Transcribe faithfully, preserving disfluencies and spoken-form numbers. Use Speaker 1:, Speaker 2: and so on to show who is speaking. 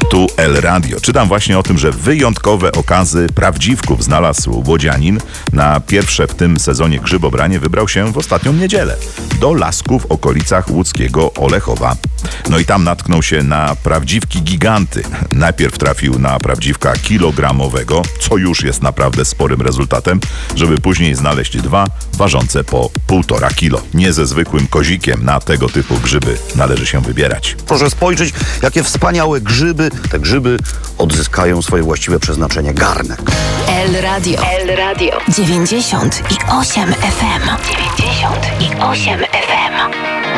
Speaker 1: Tu El Radio. Czytam właśnie o tym, że wyjątkowe okazy prawdziwków znalazł łodzianin. Na pierwsze w tym sezonie grzybobranie wybrał się w ostatnią niedzielę do lasków w okolicach łódzkiego Olechowa. No i tam natknął się na prawdziwki giganty. Najpierw trafił na prawdziwka kilogramowego, co już jest naprawdę sporym rezultatem, żeby później znaleźć dwa ważące po półtora kilo. Nie ze zwykłym kozikiem na tego typu grzyby należy się wybierać.
Speaker 2: Proszę spojrzeć, jakie wspaniałe grzyby. Te grzyby odzyskają swoje właściwe przeznaczenie. Garnek.
Speaker 3: El Radio. El Radio. dziewięćdziesiąt i osiem F M. dziewięćdziesiąt i osiem F M.